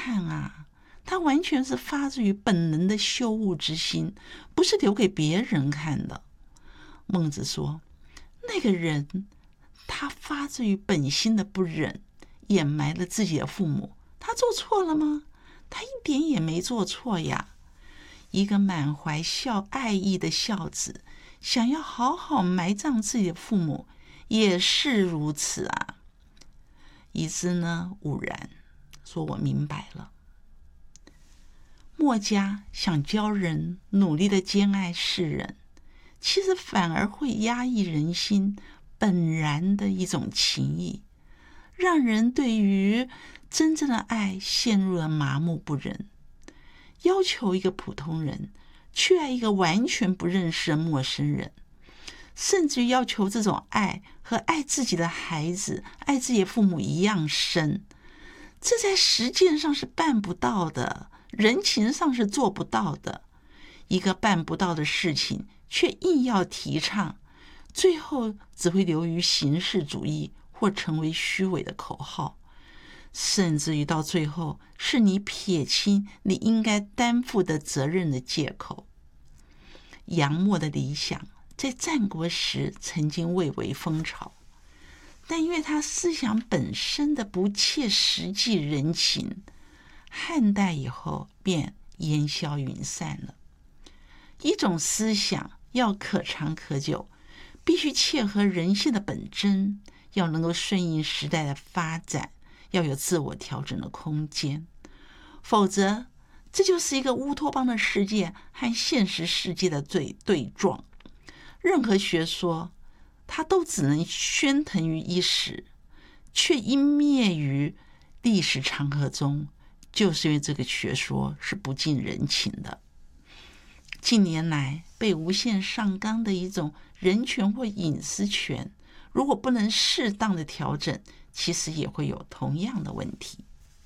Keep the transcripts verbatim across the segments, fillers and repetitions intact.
看啊，它完全是发自于本能的羞恶之心，不是留给别人看的。孟子说，那个人他发自于本心的不忍，掩埋了自己的父母，他做错了吗？他一点也没做错呀。一个满怀孝爱意的孝子，想要好好埋葬自己的父母，也是如此啊。乙之呢悟然，说我明白了。墨家想教人努力的兼爱世人，其实反而会压抑人心本然的一种情谊，让人对于真正的爱陷入了麻木不仁。要求一个普通人去爱一个完全不认识的陌生人，甚至于要求这种爱和爱自己的孩子、爱自己的父母一样深，这在实践上是办不到的，人情上是做不到的。一个办不到的事情却硬要提倡，最后只会流于形式主义或成为虚伪的口号，甚至于到最后是你撇清你应该担负的责任的借口。杨墨的理想在战国时曾经蔚为风潮，但因为他思想本身的不切实际人情，汉代以后便烟消云散了。一种思想要可长可久，必须切合人性的本真，要能够顺应时代的发展，要有自我调整的空间，否则这就是一个乌托邦的世界和现实世界的对对撞。任何学说它都只能喧腾于一时，却因灭于历史长河中，就是因为这个学说是不近人情的。近年来被无限上纲的一种人权或隐私权，如果不能适当的调整，其实也会有同样的问题。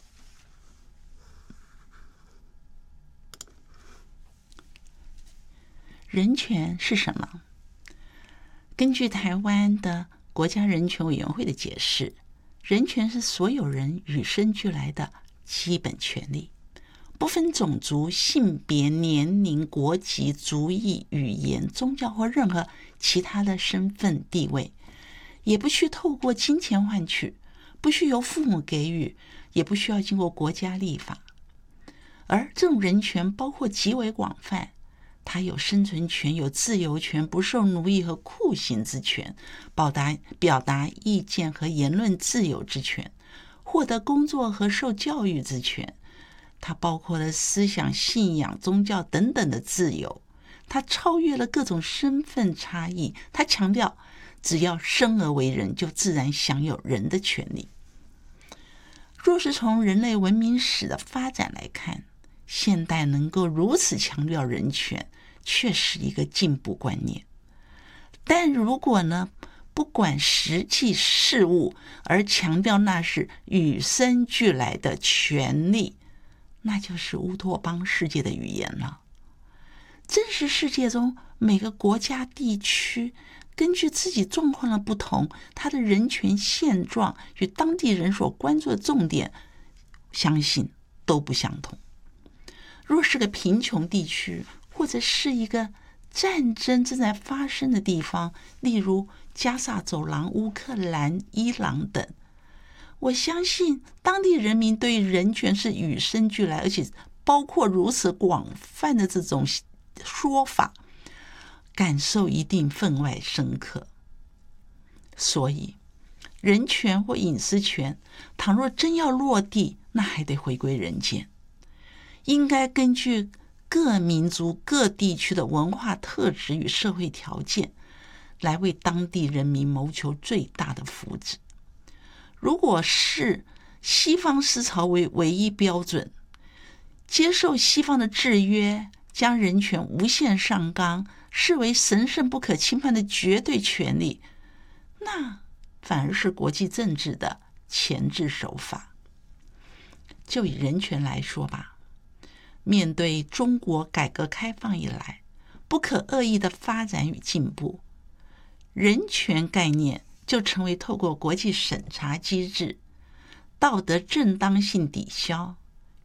人权是什么？根据台湾的国家人权委员会的解释，人权是所有人与生俱来的基本权利，不分种族、性别、年龄、国籍、族裔、语言、宗教或任何其他的身份地位，也不需透过金钱换取，不需由父母给予，也不需要经过国家立法。而这种人权包括极为广泛，它有生存权、有自由权、不受奴役和酷刑之权，表达表达意见和言论自由之权，获得工作和受教育之权。它包括了思想、信仰、宗教等等的自由，它超越了各种身份差异，它强调只要生而为人，就自然享有人的权利。若是从人类文明史的发展来看，现代能够如此强调人权，确是一个进步观念。但如果呢，不管实际事物，而强调那是与生俱来的权利，那就是乌托邦世界的语言了。真实世界中，每个国家地区根据自己状况的不同，它的人权现状与当地人所关注的重点，相信都不相同。若是个贫穷地区，或者是一个战争正在发生的地方，例如加萨走廊、乌克兰、伊朗等，我相信当地人民对于人权是与生俱来，而且包括如此广泛的这种说法，感受一定分外深刻。所以人权或隐私权，倘若真要落地，那还得回归人间，应该根据各民族各地区的文化特质与社会条件，来为当地人民谋求最大的福祉。如果是西方思潮为唯一标准，接受西方的制约，将人权无限上纲，视为神圣不可侵犯的绝对权利，那反而是国际政治的钳制手法。就以人权来说吧，面对中国改革开放以来不可恶意的发展与进步，人权概念就成为透过国际审查机制、道德正当性抵消、